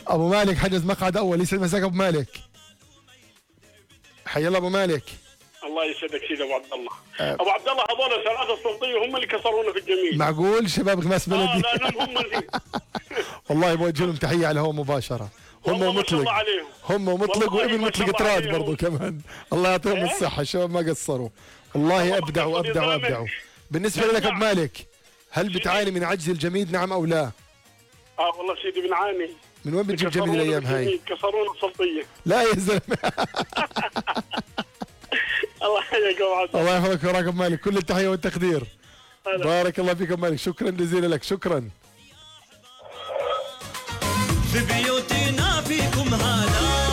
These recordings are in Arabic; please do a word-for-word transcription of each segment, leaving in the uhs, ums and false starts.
ابو مالك حجز مقعد اول. يسعد مساك ابو مالك. حي الله ابو مالك. الله يسعدك سيدي ابو عبد الله. أه. ابو عبد الله هذول ثلاثه السلطيه هم اللي كسرونا في الجميل. معقول شباب غماس بلدي؟ اه لا هم اللي والله بوجه لهم تحيه على هو مباشره. هم ومطلق هم ومطلق وابن مطلق تراد برضو كمان. الله يعطيهم إيه؟ الصحه الشباب ما قصروا والله. ابدعوا ابدعوا ابدعوا. بالنسبه لك ابو مالك، هل بتعاني من عجز الجميد نعم او لا؟ اه والله سيدي بنعاني. من وين بتجيب جميد الايام هاي؟ كسرونا السلطيه. لا يا زلمه. الله يحييك ابو عبد الله يحفظك ويراك ابو مالك. كل التحيه والتقدير. هلا. بارك الله فيك ابو مالك. شكرا جزيلا لك. شكرا. في بيوتنا فيكم هلا.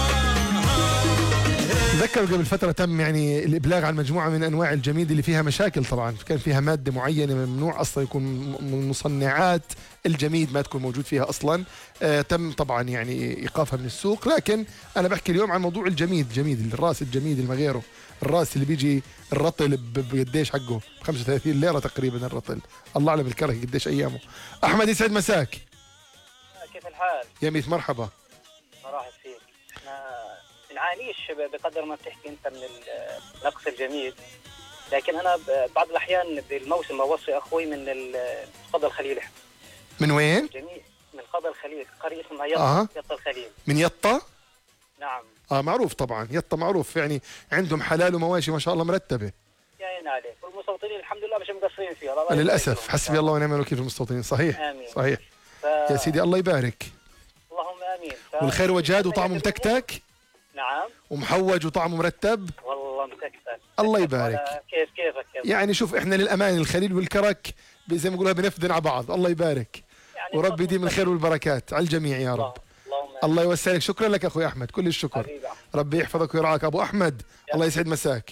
تذكر قبل فترة تم يعني الإبلاغ عن مجموعة من أنواع الجميد اللي فيها مشاكل. طبعا كان فيها مادة معينة ممنوع أصلا يكون من مصنعات الجميد ما تكون موجود فيها أصلا. آه تم طبعا يعني إيقافها من السوق. لكن أنا بحكي اليوم عن موضوع الجميد. جميد الراس الجميد اللي ما غيره. الراس اللي بيجي الرطل بقديش حقه؟ ب خمسة وثلاثين ليرة تقريبا الرطل. الله أعلم الكرك قديش أيامه. أحمد يسعد مساك. كيف الحال؟ يا ميت مرحبا. مرحبا فيك. احنا نعانيش بقدر ما بتحكي انت من نقص الجميد، لكن انا بعض الاحيان بالموسم بوصي اخوي من قضاء الخليل. من وين؟ جميل من قضاء الخليل، قرية اسمها يطا. آه. يطا الخليل. من يطا؟ نعم. اه معروف طبعا. يطا معروف يعني عندهم حلال ومواشي ما شاء الله مرتبه. يا عيني عليك. والمستوطنين الحمد لله مش مقصرين فيها. للاسف حسبي الله ونعم الوكيل في المستوطنين. صحيح. آمين. صحيح. ف... يا سيدي الله يبارك. اللهم امين. ف... والخير وجاد وطعمه متكتك. نعم. ومحوج وطعمه مرتب. والله متكتك. الله يبارك. كيف كيفك كيف. يعني شوف احنا للامان الخليل والكرك زي ما بيقولوها بنفذن على بعض. الله يبارك. يعني ورب يديم الخير والبركات على الجميع يا رب. الله يوسع لك. شكرا لك اخوي احمد. كل الشكر. حبيبا. ربي يحفظك ويرعاك ابو احمد. الله يسعد مساك.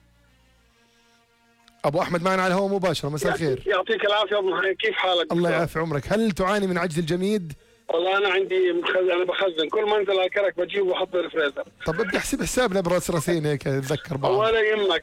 ابو احمد معنا على الهواء مباشره. مساء الخير. يعطيك العافيه ابو محمد. كيف حالك؟ الله يعافي عمرك. هل تعاني من عجز الجميد؟ والله انا عندي مخزن. انا بخزن كل ما انزل على الكرك بجيبه وبحطه بالفريزر. طب ابدا احسب حسابنا براس راسين هيك نتذكر بعض. ولا يهمك.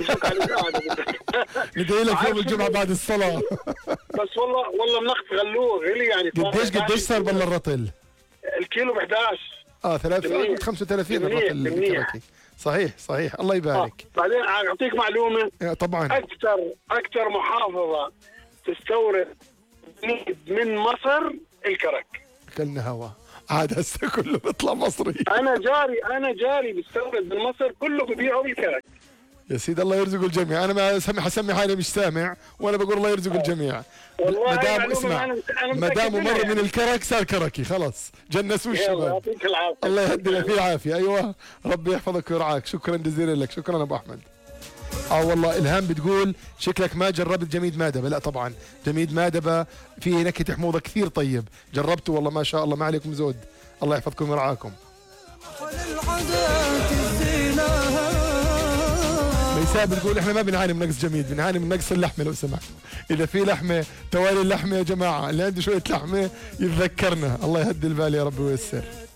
ندعي لك يوم الجمعه بعد الصلاه. بس والله والله منخت غلوه غلي يعني. قديش قديش صار بالله الرطل؟ الكيلو ب احد عشر. اه ثلاثة خمسة وثلاثين الرطل الكركي. صحيح صحيح. الله يبارك. آه. بعدين اعطيك معلومه. طبعا. اكثر اكثر محافظه تستورد من مصر الكرك. كلنا هوا عاد هسه كله بيطلع مصري. انا جاري انا جاري بيستورد من مصر كله ببيعه بالكرك. يا سيدي الله يرزق الجميع. انا ما سمح اسمي حالي مش سامع وانا بقول الله يرزق الجميع. والله ما دام اسمع ما دام مر يعني. من الكرك صار كركي خلاص. جنسوا الشباب. يعطيك العافيه. الله يهدينا فيه عافيه. ايوه ربي يحفظك ويرعاك. شكرا جزيلا لك. شكرا ابو احمد. اه والله الهام بتقول شكلك ما جربت جميد مادبه. لا طبعا جميد مادبه فيه نكهه حموضه كثير طيب. جربته والله ما شاء الله ما عليكم زود. الله يحفظكم ويرعاكم. ميساء بتقول احنا ما بنعاني من نقص جميد، بنعاني من نقص اللحمه لو سمحت. اذا في لحمه توالي اللحمه يا جماعه اللي عنده شويه لحمه يتذكرنا. الله يهدي البال يا رب وييسر.